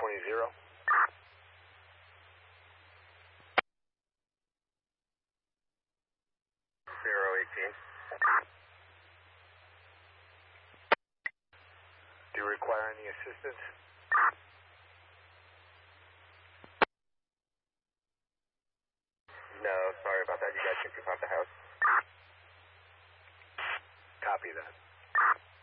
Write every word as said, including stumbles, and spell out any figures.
twenty zero. Zero eighteen. Do you require any assistance? No, sorry about that. You guys can keep out the house.